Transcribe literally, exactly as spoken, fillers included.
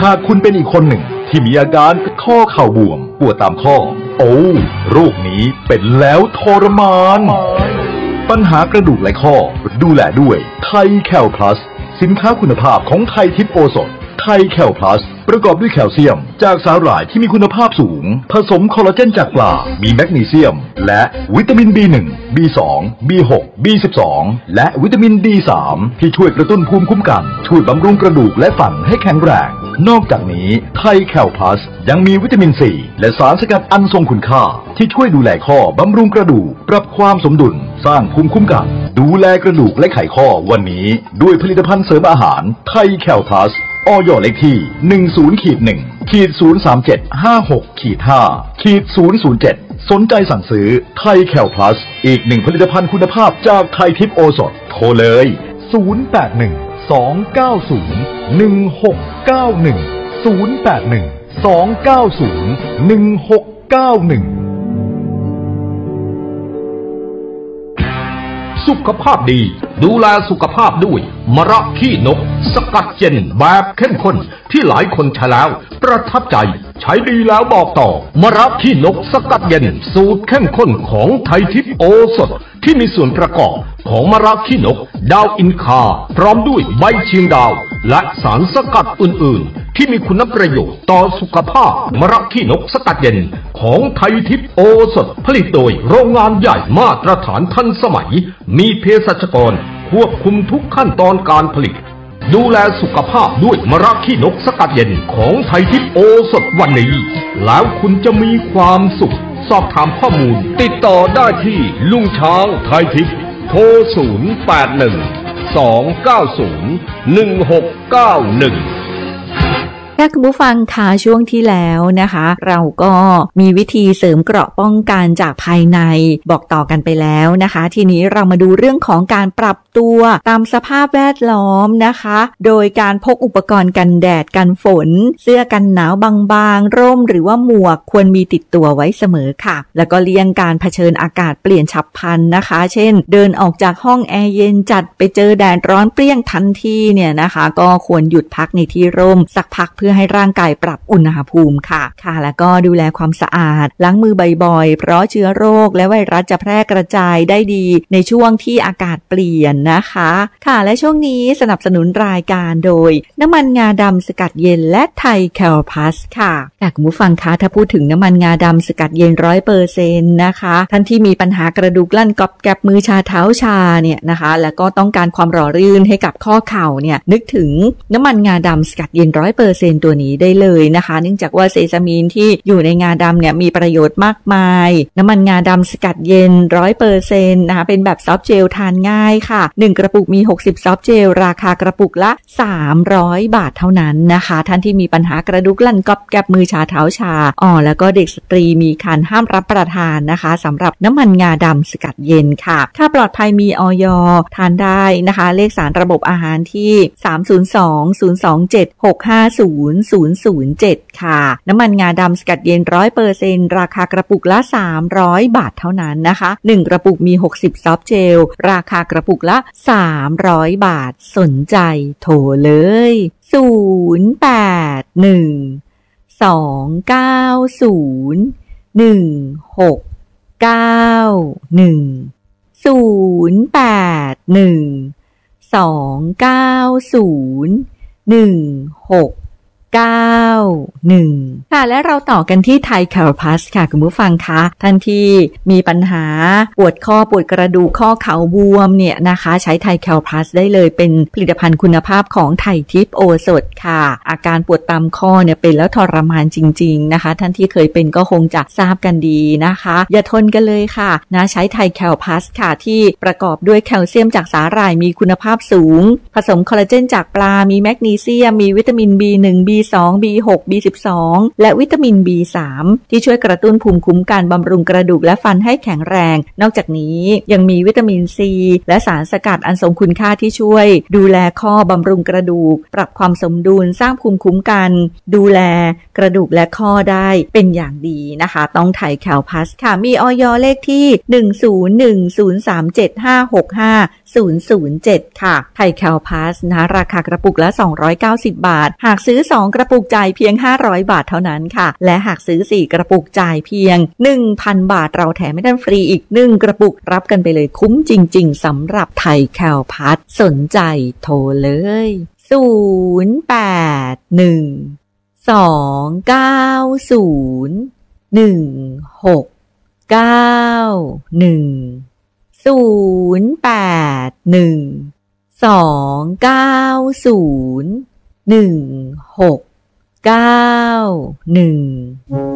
หากคุณเป็นอีกคนหนึ่งที่มีอาการข้อเข่าบวมปวดตามข้อโอ้โรคนี้เป็นแล้วทรมานปัญหากระดูกและข้อดูแลด้วยไทยแคลพลัสสินค้าคุณภาพของไทยทิพย์โอสถไทยแคลพลัสประกอบด้วยแคลเซียมจากสาหร่ายที่มีคุณภาพสูงผสมคอลลาเจนจากปลามีแมกนีเซียมและวิตามิน บี หนึ่ง บี สอง บี หก บี สิบสอง และวิตามิน ดี สาม ที่ช่วยกระตุ้นภูมิคุ้มกันช่วยบำรุงกระดูกและฟันให้แข็งแรงนอกจากนี้ไทยแคลพลัสยังมีวิตามินซีและสารสกัดอันทรงคุณค่าที่ช่วยดูแลข้อบำรุงกระดูกปรับความสมดุลสร้างภูมิคุ้มกันดูแลกระดูกและไขข้อวันนี้ด้วยผลิตภัณฑ์เสริมอาหารไทยแคลพลัสอย.เลขที่ หนึ่ง ศูนย์ หนึ่ง ศูนย์ สาม เจ็ด ห้า หก ห้า ศูนย์ ศูนย์ เจ็ด สนใจสั่งซื้อไทยแคลพลัสอีกหนึ่งผลิตภัณฑ์คุณภาพจากไทยทิพย์โอสถโทรเลยศูนย์ แปด หนึ่ง สอง เก้า ศูนย์ หนึ่ง หก เก้า หนึ่ง ศูนย์ แปด หนึ่ง สอง เก้า ศูนย์ หนึ่ง หก เก้า หนึ่งสุขภาพดีดูแลสุขภาพด้วยมะระขี้นกสกัดเย็นแบบเข้มข้นที่หลายคนใช้แล้วประทับใจใช้ดีแล้วบอกต่อมะระขี้นกสกัดเย็นสูตรเข้มข้นของไทยทิพย์โอสถที่มีส่วนประกอบของมะระขี้นกดาวอินคาพร้อมด้วยใบเชียงดาวและสารสกัดอื่นๆที่มีคุณประโยชน์ต่อสุขภาพมะระขี้นกสกัดเย็นของไทยทิพย์โอสถผลิตโดยโรงงานใหญ่มาตรฐานทันสมัยมีเภสัชกรควบคุมทุกขั้นตอนการผลิตดูแลสุขภาพด้วยมะระขี้นกสกัดเย็นของไทยทิพย์โอสถวันนี้แล้วคุณจะมีความสุขสอบถามข้อมูลติดต่อได้ที่ลุงช้างไทยทิพย์โทรศูนย์ แปด หนึ่ง สอง เก้า ศูนย์ หนึ่ง หก เก้า หนึ่งคุณผู้ฟังค่ะช่วงที่แล้วนะคะเราก็มีวิธีเสริมเกราะป้องกันจากภายในบอกต่อกันไปแล้วนะคะทีนี้เรามาดูเรื่องของการปรับตัวตามสภาพแวดล้อมนะคะโดยการพกอุปกรณ์กันแดดกันฝนเสื้อกันหนาวบางๆร่มหรือว่าหมวกควรมีติดตัวไว้เสมอค่ะแล้วก็เลี่ยงการเผชิญอากาศเปลี่ยนฉับพลันนะคะเช่นเดินออกจากห้องแอร์เย็นจัดไปเจอแดดร้อนเปรี้ยงทันทีเนี่ยนะคะก็ควรหยุดพักในที่ร่มสักพักเพื่อให้ร่างกายปรับอุณหภูมิค่ะค่ะแล้วก็ดูแลความสะอาดล้างมือบ่อยๆเพราะเชื้อโรคและไวรัสจะแพร่กระจายได้ดีในช่วงที่อากาศเปลี่ยนนะคะค่ะและช่วงนี้สนับสนุนรายการโดยน้ำมันงาดำสกัดเย็นและไทยแคลพลัสค่ะคุณผู้ฟังคะถ้าพูดถึงน้ำมันงาดำสกัดเย็น ร้อยเปอร์เซ็นต์ นะคะท่านที่มีปัญหากระดูกลั่นกรอบแกบมือชาเท้าชาเนี่ยนะคะแล้วก็ต้องการความหล่อลื่นให้กับข้อเข่าเนี่ยนึกถึงน้ำมันงาดำสกัดเย็น ร้อยเปอร์เซ็นต์ ตัวนี้ได้เลยนะคะเนื่องจากว่าเซซามีนที่อยู่ในงาดำเนี่ยมีประโยชน์มากมายน้ำมันงาดำสกัดเย็น ร้อยเปอร์เซ็นต์ นะคะเป็นแบบซอฟต์เจลทานง่ายค่ะหนึ่งกระปุกมีหกสิบซอฟต์เจลราคากระปุกละสามร้อยบาทเท่านั้นนะคะท่านที่มีปัญหากระดูกลั่นกรอบแกบมือชาเท้าชาอ๋อแล้วก็เด็กสตรีมีครรภ์ห้ามรับประทานนะคะสำหรับน้ำมันงาดำสกัดเย็นค่ะถ้าปลอดภัยมีอย.ทานได้นะคะเลขสารระบบอาหารที่สาม ศูนย์ สอง ศูนย์ สอง เจ็ด หก ห้า ศูนย์ ศูนย์ ศูนย์ เจ็ดค่ะน้ำมันงาดำสกัดเย็น ร้อยเปอร์เซ็นต์ ราคากระปุกละสามร้อยบาทเท่านั้นนะคะหนึ่งกระปุกมีหกสิบซอฟต์เจลราคากระปุกละสามร้อยบาทสนใจโทรเลยศูนย์ แปด หนึ่ง สอง เก้า ศูนย์ หนึ่ง หก เก้า หนึ่ง ศูนย์ แปด หนึ่ง สอง เก้า ศูนย์ หนึ่ง หก เก้า หนึ่งค่ะและเราต่อกันที่ไทยแคลพลัสค่ะคุณผู้ฟังคะท่านที่มีปัญหาปวดข้อปวดกระดูกข้อเข่าบวมเนี่ยนะคะใช้ไทยแคลพลัสได้เลยเป็นผลิตภัณฑ์คุณภาพของไทยทิพย์โอสถค่ะอาการปวดตามข้อเนี่ยเป็นแล้วทรมานจริงๆนะคะท่านที่เคยเป็นก็คงจะทราบกันดีนะคะอย่าทนกันเลยค่ะนะใช้ไทยแคลพลัสค่ะที่ประกอบด้วยแคลเซียมจากสาหร่ายมีคุณภาพสูงผสมคอลลาเจนจากปลามีแมกนีเซียมมีวิตามิน บี หนึ่ง บี สอง บี หก บี สิบสอง และวิตามิน บี สาม ที่ช่วยกระตุ้นภูมิคุ้มกันบำรุงกระดูกและฟันให้แข็งแรงนอกจากนี้ยังมีวิตามินซีและสารสกัดอันทรงคุณค่าที่ช่วยดูแลข้อบำรุงกระดูกปรับความสมดุลสร้างภูมิคุ้มกันดูแลกระดูกและข้อได้เป็นอย่างดีนะคะต้องไทยแคลพลัสค่ะมีอย.เลขที่ หนึ่ง ศูนย์ หนึ่ง ศูนย์ สาม เจ็ด ห้า หก ห้าศูนย์ ศูนย์ เจ็ดค่ะไทยแคลพาสนะราคากระปุกละสองร้อยเก้าสิบบาทหากซื้อสองกระปุกจ่ายเพียงห้าร้อยบาทเท่านั้นค่ะและหากซื้อสี่กระปุกจ่ายเพียง หนึ่งพันบาทเราแถมให้ท่านฟรีอีกหนึ่งกระปุกรับกันไปเลยคุ้มจริงๆสำหรับไทยแคลพาสสนใจโทรเลยศูนย์ แปด หนึ่ง สอง เก้า ศูนย์ หนึ่ง หก เก้า หนึ่ง ศูนย์ แปด หนึ่ง สอง เก้า ศูนย์ หนึ่ง หก เก้า หนึ่ง